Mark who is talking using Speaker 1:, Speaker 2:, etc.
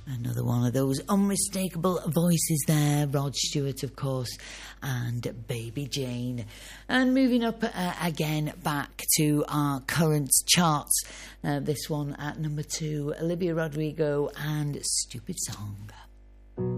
Speaker 1: Another one of those unmistakable voices there, Rod Stewart, of course, and Baby Jane. And moving up again back to our current charts. This one at number 2, Olivia Rodrigo and Stupid Song.